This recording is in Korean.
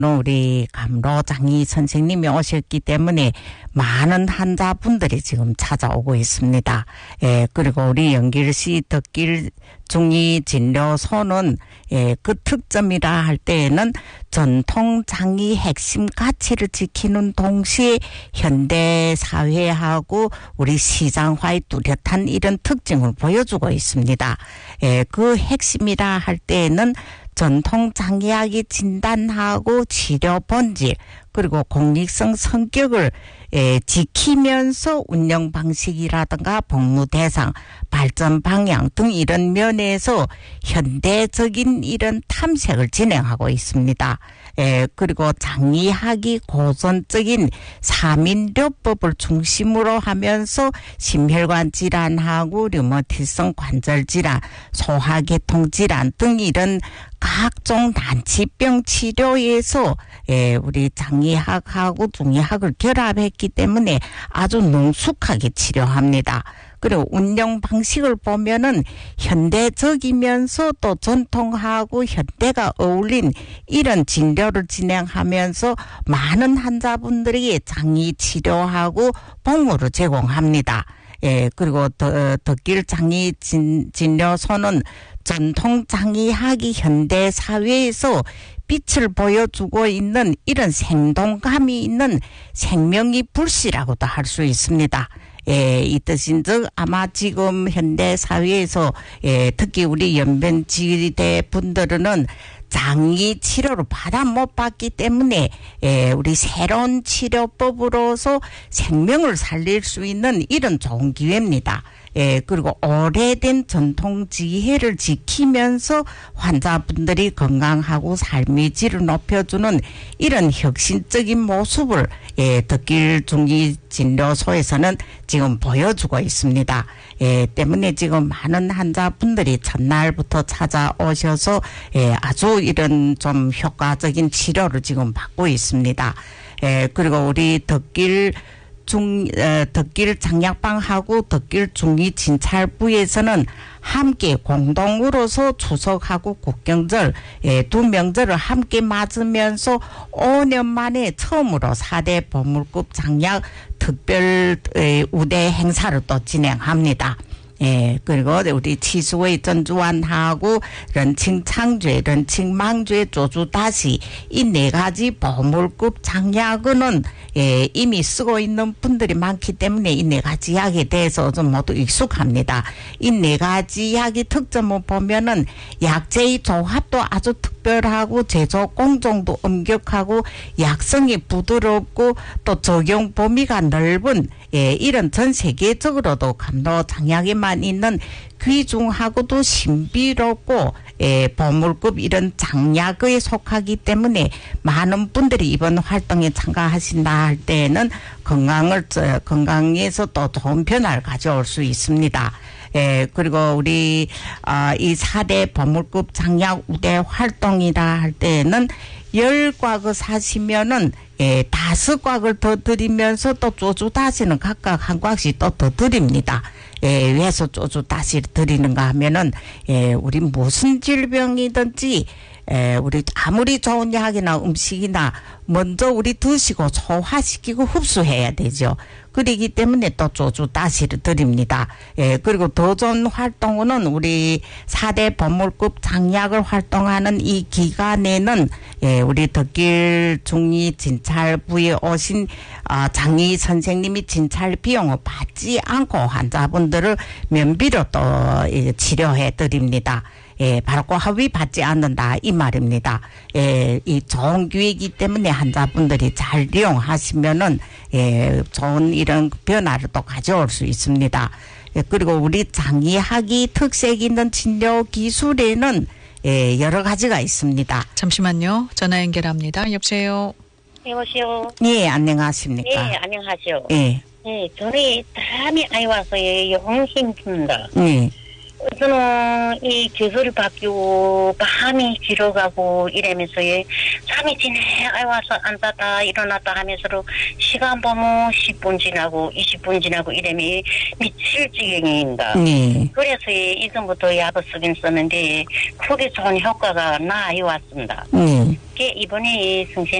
우리 감로장이 선생님이 오셨기 때문에 많은 환자분들이 지금 찾아오고 있습니다. 예, 그리고 우리 연길시 덕길 중이 진료소는 그 특점이라 할 때에는 전통 장의 핵심 가치를 지키는 동시에 현대 사회하고 우리 시장화의 뚜렷한 이런 특징을 보여주고 있습니다. 그 핵심이라 할 때에는 전통 장의학이 진단하고 치료 본질 그리고 공익성 성격을 지키면서 운영 방식이라든가 복무 대상, 발전 방향 등 이런 면에서 현대적인 이런 탐색을 진행하고 있습니다. 그리고 장의학이 고전적인 사민료법을 중심으로 하면서 심혈관 질환하고 류마티성 관절 질환, 소화계통 질환 등 이런 각종 난치병 치료에서 우리 장의학하고 중의학을 결합했기 때문에 아주 능숙하게 치료합니다. 그리고 운영 방식을 보면은 현대적이면서 또 전통하고 현대가 어울린 이런 진료를 진행하면서 많은 환자분들에게 장의 치료하고 복무를 제공합니다. 그리고 덕길 장의 진료소는 전통 장의학이 현대 사회에서 빛을 보여주고 있는 이런 생동감이 있는 생명의 불씨라고도 할 수 있습니다. 이 뜻인즉 아마 지금 현대 사회에서 특히 우리 연변지대 분들은 장의 치료를 받아 못 받기 때문에 우리 새로운 치료법으로서 생명을 살릴 수 있는 이런 좋은 기회입니다. 그리고 오래된 전통 지혜를 지키면서 환자분들이 건강하고 삶의 질을 높여주는 이런 혁신적인 모습을 덕길 중기 진료소에서는 지금 보여주고 있습니다. 때문에 지금 많은 환자분들이 첫날부터 찾아오셔서 아주 이런 좀 효과적인 치료를 지금 받고 있습니다. 그리고 우리 덕길 장약방하고 덕길 중위 진찰부에서는 함께 공동으로서 추석하고 국경절 두 명절을 함께 맞으면서 5년 만에 처음으로 4대 보물급 장약 특별 우대 행사를 또 진행합니다. 그리고 우리 치수의 전주환하고 런칭 창죄, 런칭 망죄, 조주다시 이 네 가지 보물급 장약은 이미 쓰고 있는 분들이 많기 때문에 이 네 가지 약에 대해서 좀 모두 익숙합니다. 이 네 가지 약의 특점을 보면은 약재의 조합도 아주 특별하고 제조 공정도 엄격하고 약성이 부드럽고 또 적용 범위가 넓은 이런 전 세계적으로도 감로 장약에만 있는 귀중하고도 신비롭고 보물급 이런 장약에 속하기 때문에 많은 분들이 이번 활동에 참가하신다 할 때에는 건강에서 또 좋은 변화를 가져올 수 있습니다. 그리고 우리 이 4대 보물급 장약 우대 활동이라 할 때에는 10곽을 사시면은 5곽을 더 드리면서 또 쪼주다시는 각각 한 곽씩 또 더 드립니다. 왜서 쪼주다시를 드리는가 하면은 우리 무슨 질병이든지 우리 아무리 좋은 약이나 음식이나 먼저 우리 드시고 소화시키고 흡수해야 되죠. 그러기 때문에 또 쪼주다시를 드립니다. 그리고 더 좋은 활동은 우리 4대 보물급 장약을 활동하는 이 기간에는 우리 덕길 중위 진찰부에 오신 장의 선생님이 진찰 비용을 받지 않고 환자분들을 면비로 또 치료해 드립니다. 바로 고합의 받지 않는다 이 말입니다. 이 좋은 기회이기 때문에 환자분들이 잘 이용하시면은 좋은 이런 변화를 또 가져올 수 있습니다. 그리고 우리 장의학이 특색 있는 진료 기술에는 여러 가지가 있습니다. 잠시만요. 전화 연결합니다. 여보세요. 여보세요. 네, 안녕하십니까? 네, 안녕하세요. 네. 네, 저는 땀이 많이 와서 영 힘듭니다. 네. 저는 이 계절이 바뀌고 밤이 길어가고 이러면서 잠이 진해 와서 앉았다 일어났다 하면서 시간 보면 10분 지나고 20분 지나고 이러면 미칠 지경입니다. 그래서 이전부터 약을 쓰긴 썼는데 크게 좋은 효과가 나이 왔습니다. 이번에 승신